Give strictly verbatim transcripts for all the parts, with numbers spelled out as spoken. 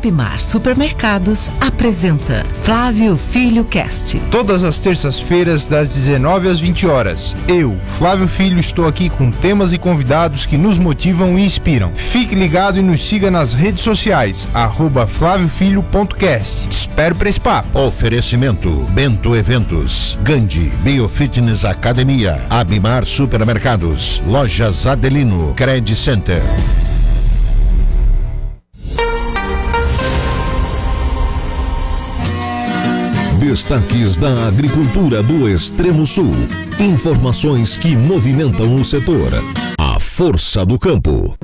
Abimar Supermercados apresenta Flávio Filho Cast. Todas as terças-feiras, das dezenove às vinte horas. Eu, Flávio Filho, estou aqui com temas e convidados que nos motivam e inspiram. Fique ligado e nos siga nas redes sociais, arroba flávio filho ponto cast. Te espero para esse papo. Oferecimento Bento Eventos, Gandhi Biofitness Academia, Abimar Supermercados, Lojas Adelino, Credit Center. Destaques da agricultura do Extremo Sul. Informações que movimentam o setor. A força do campo.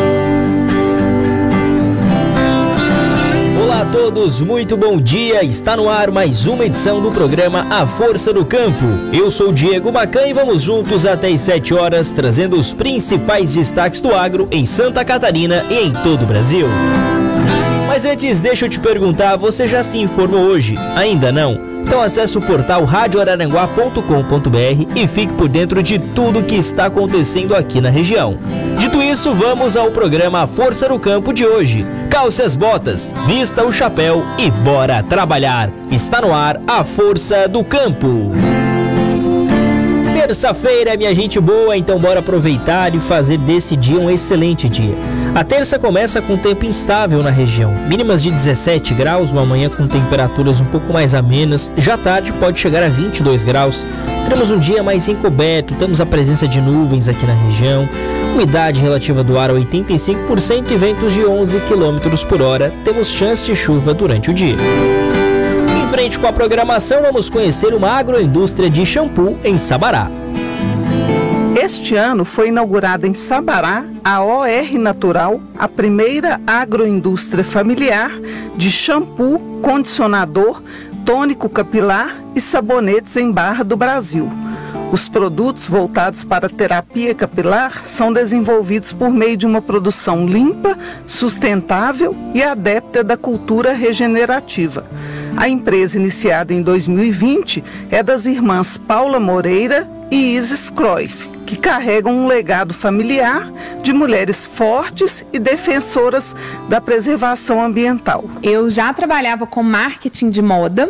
Olá a todos, muito bom dia. Está no ar mais uma edição do programa A Força do Campo. Eu sou Diego Macan e vamos juntos até às sete horas, trazendo os principais destaques do agro em Santa Catarina e em todo o Brasil. Mas antes, deixa eu te perguntar, você já se informou hoje? Ainda não? Então acesse o portal rádio araranguá ponto com ponto br e fique por dentro de tudo que está acontecendo aqui na região. Dito isso, vamos ao programa A Força do Campo de hoje. Calce as botas, vista o chapéu e bora trabalhar. Está no ar A Força do Campo. Terça-feira, minha gente boa, então bora aproveitar e fazer desse dia um excelente dia. A terça começa com tempo instável na região, mínimas de dezessete graus, uma manhã com temperaturas um pouco mais amenas, já à tarde pode chegar a vinte e dois graus. Teremos um dia mais encoberto, temos a presença de nuvens aqui na região, umidade relativa do ar a oitenta e cinco por cento e ventos de onze quilômetros por hora, temos chance de chuva durante o dia. Em frente com a programação, vamos conhecer uma agroindústria de shampoo em Sabará. Este ano foi inaugurada em Sabará a O R Natural, a primeira agroindústria familiar de shampoo, condicionador, tônico capilar e sabonetes em barra do Brasil. Os produtos voltados para a terapia capilar são desenvolvidos por meio de uma produção limpa, sustentável e adepta da cultura regenerativa. A empresa, iniciada em dois mil e vinte, é das irmãs Paula Moreira e Isis Cruyff, que carregam um legado familiar de mulheres fortes e defensoras da preservação ambiental. Eu já trabalhava com marketing de moda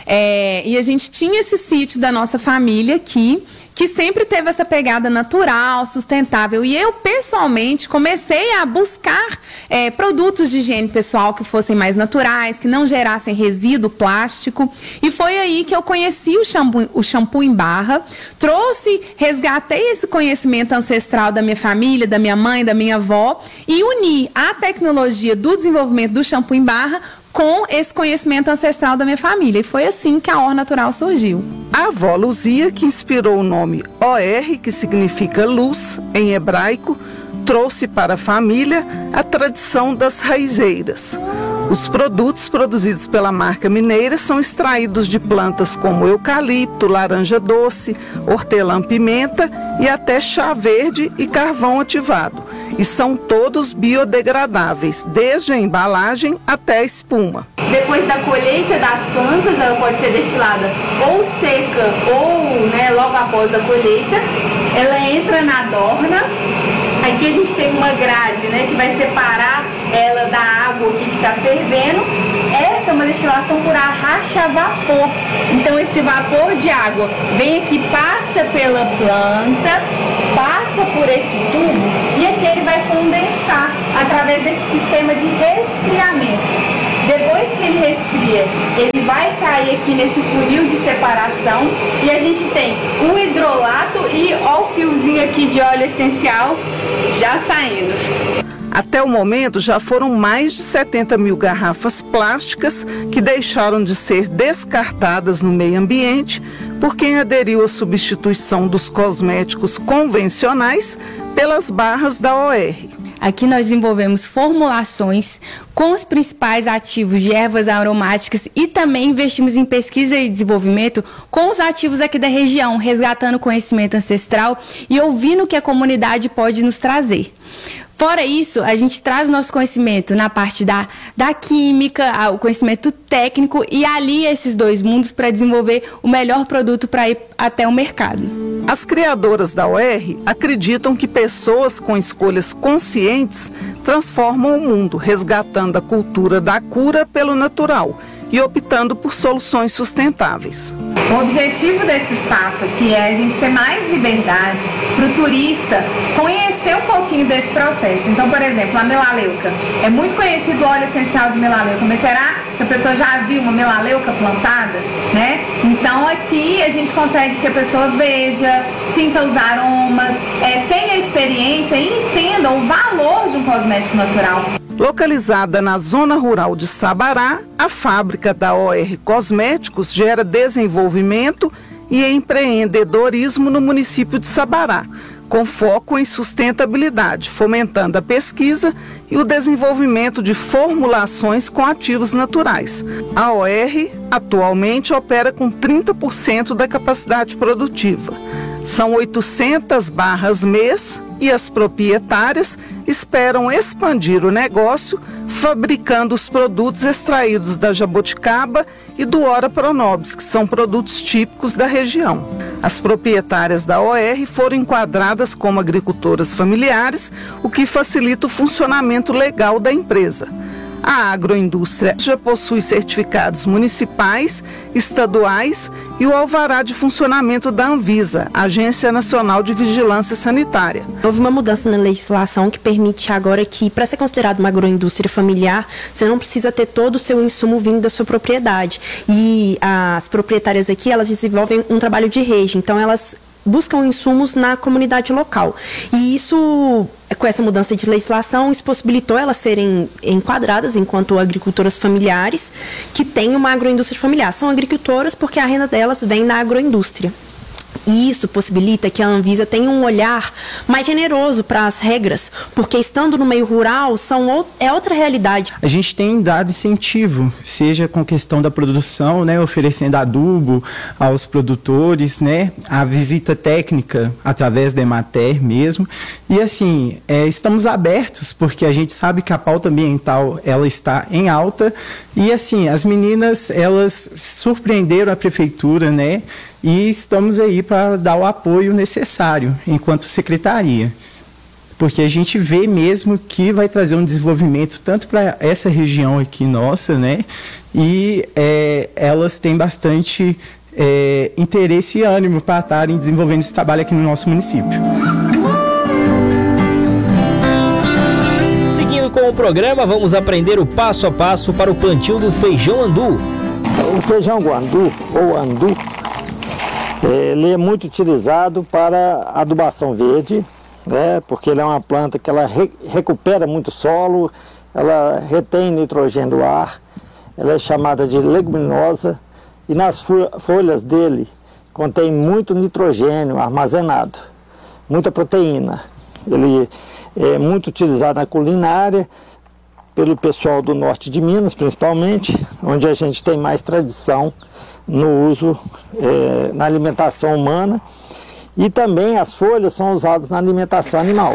é, e a gente tinha esse sítio da nossa família aqui, que sempre teve essa pegada natural, sustentável. E eu, pessoalmente, comecei a buscar é, produtos de higiene pessoal que fossem mais naturais, que não gerassem resíduo plástico. E foi aí que eu conheci o shampoo, o shampoo em barra, trouxe, resgatei esse conhecimento ancestral da minha família, da minha mãe, da minha avó, e uni a tecnologia do desenvolvimento do shampoo em barra com esse conhecimento ancestral da minha família. E foi assim que a O R Natural surgiu. A avó Luzia, que inspirou o nome O R, que significa luz em hebraico, trouxe para a família a tradição das raizeiras. Os produtos produzidos pela marca mineira são extraídos de plantas como eucalipto, laranja doce, hortelã-pimenta e até chá verde e carvão ativado. E são todos biodegradáveis, desde a embalagem até a espuma. Depois da colheita das plantas, ela pode ser destilada ou seca ou né, logo após a colheita. Ela entra na dorna. Aqui a gente tem uma grade né, que vai separar ela da água aqui que está fervendo. Essa é uma destilação por arraste a vapor. Então esse vapor de água vem aqui, passa pela planta, passa por esse tubo e aqui ele vai condensar através desse sistema de resfriamento. Depois que ele resfria, ele vai cair aqui nesse funil de separação e a gente tem o hidrolato e ó, o fiozinho aqui de óleo essencial já saindo. Até o momento, já foram mais de setenta mil garrafas plásticas que deixaram de ser descartadas no meio ambiente por quem aderiu à substituição dos cosméticos convencionais pelas barras da O R. Aqui nós desenvolvemos formulações com os principais ativos de ervas aromáticas e também investimos em pesquisa e desenvolvimento com os ativos aqui da região, resgatando conhecimento ancestral e ouvindo o que a comunidade pode nos trazer. Fora isso, a gente traz o nosso conhecimento na parte da, da química, o conhecimento técnico e alia esses dois mundos para desenvolver o melhor produto para ir até o mercado. As criadoras da U R acreditam que pessoas com escolhas conscientes transformam o mundo, resgatando a cultura da cura pelo natural e optando por soluções sustentáveis. O objetivo desse espaço aqui é a gente ter mais liberdade para o turista conhecer um pouquinho desse processo. Então, por exemplo, a melaleuca. É muito conhecido o óleo essencial de melaleuca, mas será que a pessoa já viu uma melaleuca plantada? Né? Então, aqui a gente consegue que a pessoa veja, sinta os aromas, é, tenha experiência e entenda o valor de um cosmético natural. Localizada na zona rural de Sabará, a fábrica da O R Cosméticos gera desenvolvimento e empreendedorismo no município de Sabará, com foco em sustentabilidade, fomentando a pesquisa e o desenvolvimento de formulações com ativos naturais. A O R atualmente opera com trinta por cento da capacidade produtiva. São oitocentas barras mês e as proprietárias esperam expandir o negócio fabricando os produtos extraídos da jabuticaba e do Ora Pronobis, que são produtos típicos da região. As proprietárias da O R foram enquadradas como agricultoras familiares, o que facilita o funcionamento legal da empresa. A agroindústria já possui certificados municipais, estaduais e o alvará de funcionamento da Anvisa, Agência Nacional de Vigilância Sanitária. Houve uma mudança na legislação que permite agora que, para ser considerado uma agroindústria familiar, você não precisa ter todo o seu insumo vindo da sua propriedade. E as proprietárias aqui, elas desenvolvem um trabalho de rede, então elas buscam insumos na comunidade local. E isso, com essa mudança de legislação, isso possibilitou elas serem enquadradas enquanto agricultoras familiares que têm uma agroindústria familiar. São agricultoras porque a renda delas vem da agroindústria. E isso possibilita que a Anvisa tenha um olhar mais generoso para as regras, porque estando no meio rural são, é outra realidade. A gente tem dado incentivo, seja com questão da produção, né, oferecendo adubo aos produtores, né, a visita técnica através da Emater mesmo. E assim, é, estamos abertos, porque a gente sabe que a pauta ambiental ela está em alta. E assim, as meninas, elas surpreenderam a prefeitura, né? E estamos aí para dar o apoio necessário enquanto secretaria, porque a gente vê mesmo que vai trazer um desenvolvimento tanto para essa região aqui nossa, né? E é, elas têm bastante é, interesse e ânimo para estarem desenvolvendo esse trabalho aqui no nosso município. Seguindo com o programa, vamos aprender o passo a passo para o plantio do feijão andu. O feijão guandu ou andu, ele é muito utilizado para adubação verde, né, porque ele é uma planta que ela re, recupera muito solo, ela retém nitrogênio do ar, ela é chamada de leguminosa e nas folhas dele contém muito nitrogênio armazenado, muita proteína. Ele é muito utilizado na culinária, pelo pessoal do norte de Minas, principalmente, onde a gente tem mais tradição no uso é, na alimentação humana, e também as folhas são usadas na alimentação animal.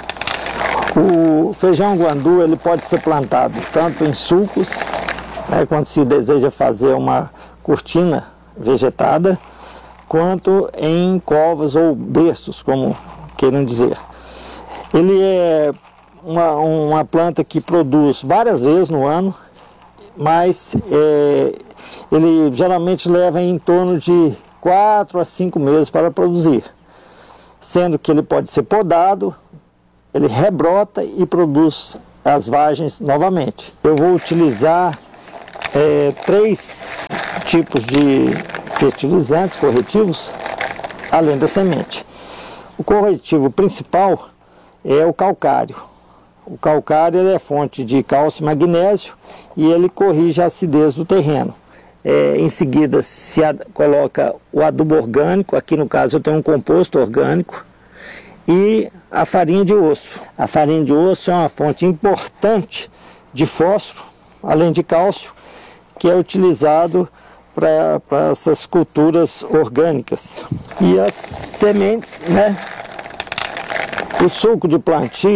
O feijão guandu ele pode ser plantado tanto em sulcos, né, quando se deseja fazer uma cortina vegetada, quanto em covas ou berços, como queiram dizer. Ele é uma, uma planta que produz várias vezes no ano, mas é, ele geralmente leva em torno de quatro a cinco meses para produzir, sendo que ele pode ser podado, ele rebrota e produz as vagens novamente. Eu vou utilizar é, três tipos de fertilizantes corretivos, além da semente. O corretivo principal é o calcário. O calcário ele é fonte de cálcio e magnésio e ele corrige a acidez do terreno. É, em seguida se ad, coloca o adubo orgânico, aqui no caso eu tenho um composto orgânico, e a farinha de osso. A farinha de osso é uma fonte importante de fósforo, além de cálcio, que é utilizado para essas culturas orgânicas. E as sementes, né? O suco de plantio,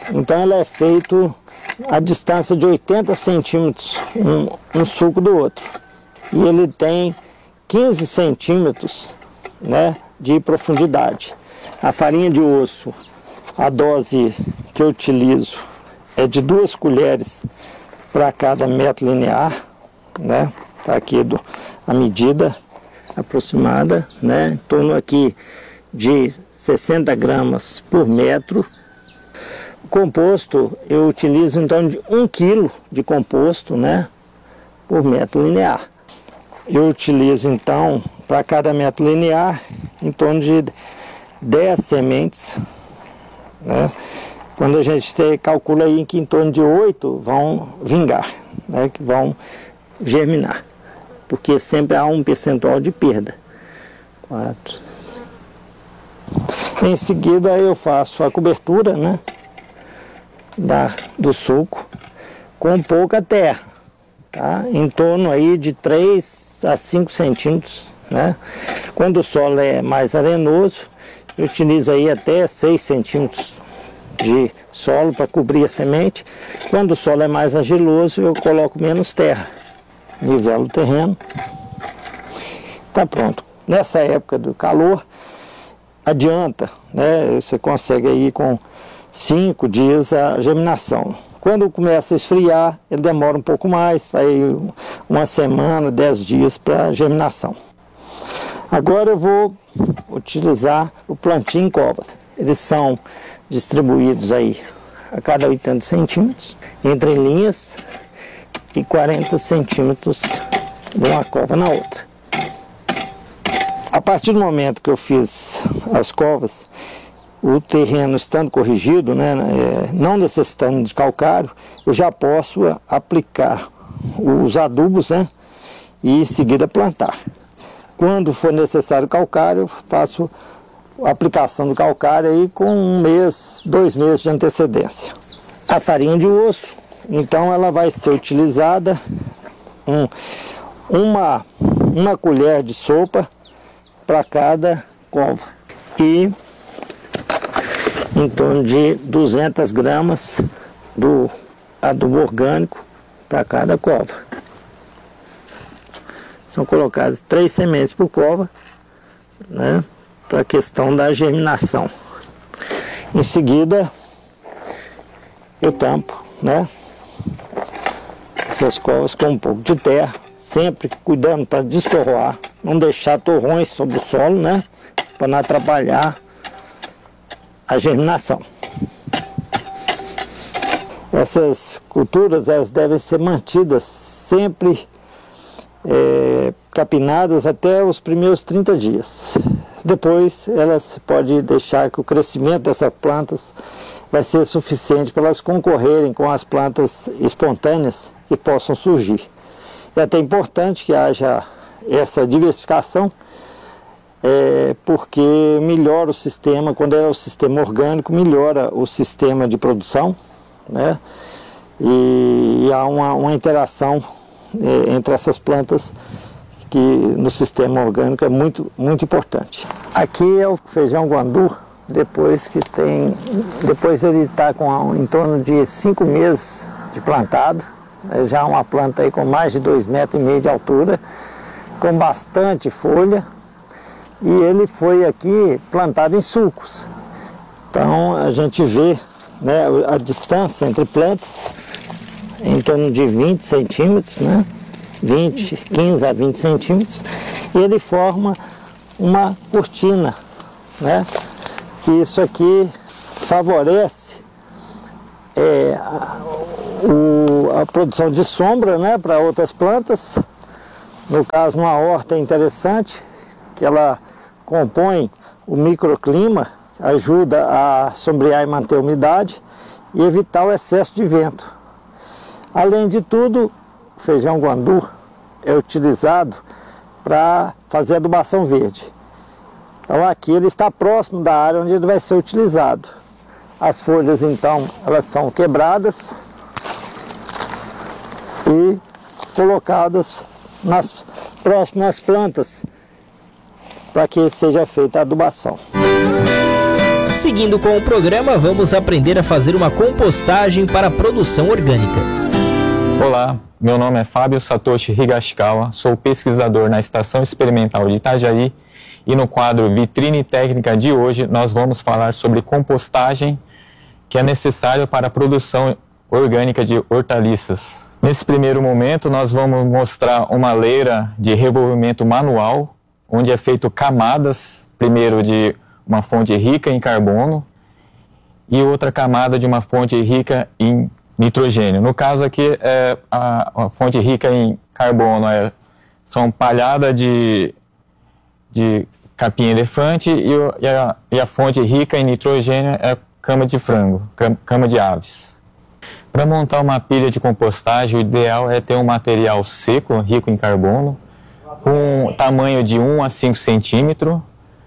Então ele é feito a distância de oitenta centímetros um, um suco do outro. E ele tem quinze centímetros, né, de profundidade. A farinha de osso, a dose que eu utilizo é de duas colheres para cada metro linear, né? Tá aqui do, a medida aproximada, né? Em torno aqui de sessenta gramas por metro. O composto eu utilizo então de um quilo de composto, né, por metro linear. Eu utilizo então para cada metro linear em torno de dez sementes, né? Quando a gente tem, calcula aí que em torno de oito vão vingar, né, que vão germinar, porque sempre há um percentual de perda. Quatro. Em seguida eu faço a cobertura, né, da, do suco com pouca terra, tá? Em torno aí de três a cinco centímetros, né? Quando o solo é mais arenoso, eu utilizo aí até seis centímetros de solo para cobrir a semente. Quando o solo é mais argiloso, eu coloco menos terra. Nivelo o terreno. Tá pronto. Nessa época do calor, adianta, né? Você consegue aí com cinco dias a germinação. Quando começa a esfriar, ele demora um pouco mais, vai uma semana, dez dias para germinação. Agora eu vou utilizar o plantio em covas. Eles são distribuídos aí a cada oitenta centímetros, entre linhas, e quarenta centímetros de uma cova na outra. A partir do momento que eu fiz as covas, o terreno estando corrigido, né, é, não necessitando de calcário, eu já posso aplicar os adubos, né, e em seguida plantar. Quando for necessário calcário, eu faço a aplicação do calcário aí com um mês, dois meses de antecedência. A farinha de osso, então ela vai ser utilizada um, uma, uma colher de sopa para cada cova e em torno de duzentas gramas do adubo orgânico para cada cova. São colocadas três sementes por cova, né, para a questão da germinação. Em seguida, eu tampo, né, essas covas com um pouco de terra, sempre cuidando para destorroar, não deixar torrões sobre o solo, né, para não atrapalhar a germinação. Essas culturas, elas devem ser mantidas sempre é, capinadas até os primeiros trinta dias. Depois elas podem deixar que o crescimento dessas plantas vai ser suficiente para elas concorrerem com as plantas espontâneas que possam surgir. É até importante que haja essa diversificação, é, porque melhora o sistema, quando é o sistema orgânico, melhora o sistema de produção, né? E, e há uma, uma interação é, entre essas plantas que no sistema orgânico é muito, muito importante. Aqui é o feijão guandu, depois que tem, depois ele está com em torno de cinco meses de plantado, é já uma planta aí com mais de dois metros e meio de altura, com bastante folha, e ele foi aqui plantado em sulcos. Então a gente vê, né, a distância entre plantas em torno de vinte centímetros, né? vinte, quinze a vinte centímetros, e ele forma uma cortina, né? Que isso aqui favorece é, a, o, a produção de sombra, né, para outras plantas. No caso, uma horta é interessante, que ela compõe o microclima, ajuda a sombrear e manter a umidade e evitar o excesso de vento. Além de tudo, o feijão guandu é utilizado para fazer adubação verde. Então aqui ele está próximo da área onde ele vai ser utilizado. As folhas então elas são quebradas e colocadas nas próximas plantas para que seja feita a adubação. Seguindo com o programa, vamos aprender a fazer uma compostagem para a produção orgânica. Olá, meu nome é Fábio Satoshi Higashikawa, sou pesquisador na Estação Experimental de Itajaí e no quadro Vitrine Técnica de hoje nós vamos falar sobre compostagem que é necessário para a produção orgânica de hortaliças. Nesse primeiro momento nós vamos mostrar uma leira de revolvimento manual, onde é feito camadas, primeiro de uma fonte rica em carbono e outra camada de uma fonte rica em nitrogênio. No caso aqui, é, a, a fonte rica em carbono é, são palhada de, de capim-elefante e, e, a, e a fonte rica em nitrogênio é cama de frango, cama de aves. Para montar uma pilha de compostagem, o ideal é ter um material seco, rico em carbono, com tamanho de um a cinco centímetros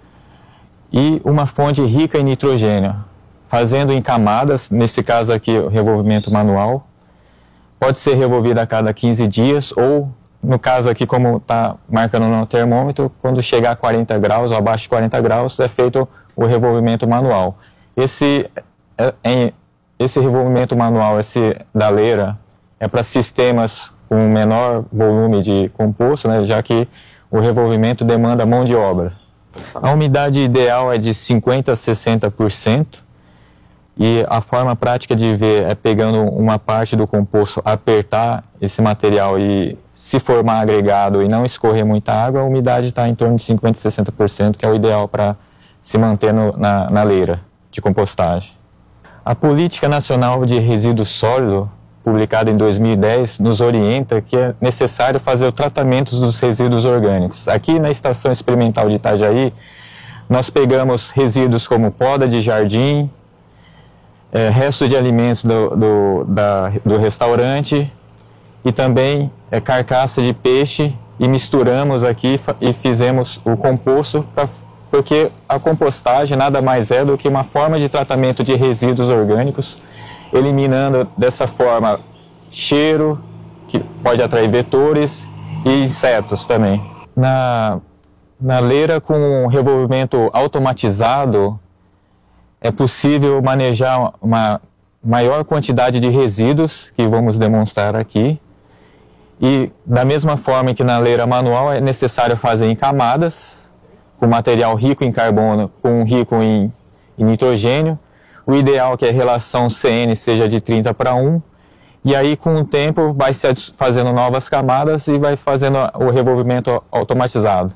e uma fonte rica em nitrogênio, fazendo em camadas, nesse caso aqui o revolvimento manual. Pode ser revolvido a cada quinze dias ou, no caso aqui como está marcando no termômetro, quando chegar a quarenta graus ou abaixo de quarenta graus é feito o revolvimento manual. Esse, é, esse revolvimento manual, esse da leira, é para sistemas com menor volume de composto, né, já que o revolvimento demanda mão de obra. A umidade ideal é de cinquenta a sessenta por cento e a forma prática de ver é pegando uma parte do composto, apertar esse material e se formar agregado e não escorrer muita água, a umidade está em torno de cinquenta a sessenta por cento, que é o ideal para se manter no, na, na leira de compostagem. A Política Nacional de Resíduos Sólidos, publicada em dois mil e dez, nos orienta que é necessário fazer o tratamento dos resíduos orgânicos. Aqui na Estação Experimental de Itajaí, nós pegamos resíduos como poda de jardim, é, restos de alimentos do, do, da, do restaurante e também é, carcaça de peixe e misturamos aqui e fizemos o composto pra, porque a compostagem nada mais é do que uma forma de tratamento de resíduos orgânicos, eliminando dessa forma cheiro, que pode atrair vetores e insetos também. Na, na leira com revolvimento automatizado, é possível manejar uma maior quantidade de resíduos, que vamos demonstrar aqui. E da mesma forma que na leira manual, é necessário fazer em camadas, com material rico em carbono, com rico em, em nitrogênio. O ideal é que a relação C N seja de trinta para um, e aí com o tempo vai se fazendo novas camadas e vai fazendo o revolvimento automatizado.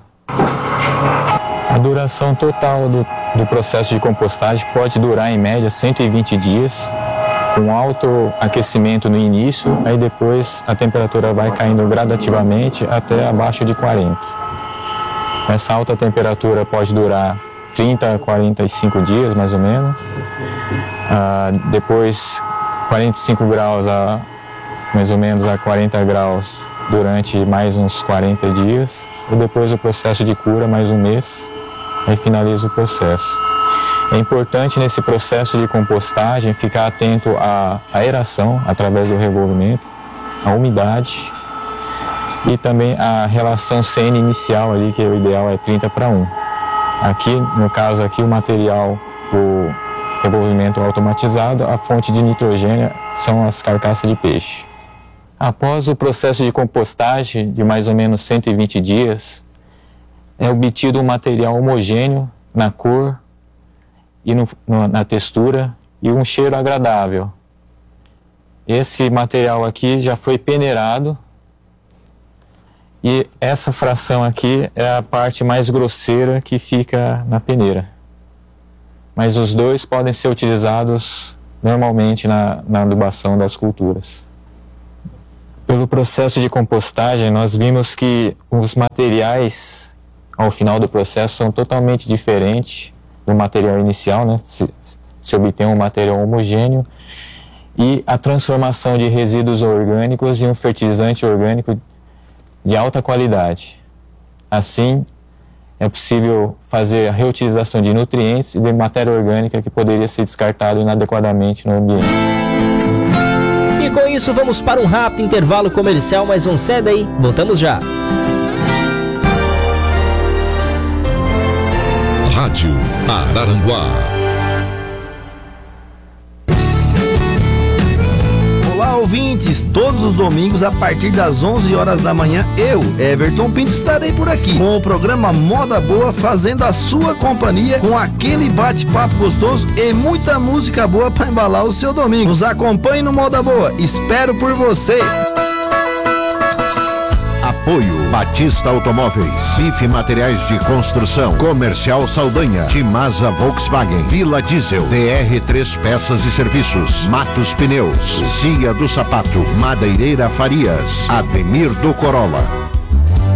A duração total do, do processo de compostagem pode durar em média cento e vinte dias, com alto aquecimento no início, aí depois a temperatura vai caindo gradativamente até abaixo de quarenta. Essa alta temperatura pode durar trinta a quarenta e cinco dias, mais ou menos. Ah, depois, quarenta e cinco graus, a, mais ou menos a quarenta graus, durante mais uns quarenta dias. E depois o processo de cura, mais um mês, aí finaliza o processo. É importante nesse processo de compostagem ficar atento à aeração, através do revolvimento, à umidade, e também a relação C N inicial ali, que o ideal é trinta para um. Aqui, no caso aqui, o material do revolvimento automatizado, a fonte de nitrogênio são as carcaças de peixe. Após o processo de compostagem de mais ou menos cento e vinte dias, é obtido um material homogêneo na cor e no, no, na textura e um cheiro agradável. Esse material aqui já foi peneirado. E essa fração aqui é a parte mais grosseira que fica na peneira. Mas os dois podem ser utilizados normalmente na, na adubação das culturas. Pelo processo de compostagem, nós vimos que os materiais, ao final do processo, são totalmente diferentes do material inicial, né? Se, se obtém um material homogêneo, e a transformação de resíduos orgânicos em um fertilizante orgânico de alta qualidade. Assim, é possível fazer a reutilização de nutrientes e de matéria orgânica que poderia ser descartado inadequadamente no ambiente. E com isso, vamos para um rápido intervalo comercial, mas não ceda aí, voltamos já. Rádio Araranguá. ouvintes, todos os domingos a partir das onze horas da manhã, eu, Everton Pinto, estarei por aqui com o programa Moda Boa, fazendo a sua companhia com aquele bate-papo gostoso e muita música boa para embalar o seu domingo. Nos acompanhe no Moda Boa, espero por você. Apoio Batista Automóveis, B I F Materiais de Construção, Comercial Saldanha, Timasa Volkswagen, Vila Diesel, D R três Peças e Serviços, Matos Pneus, Cia do Sapato, Madeireira Farias, Ademir do Corolla.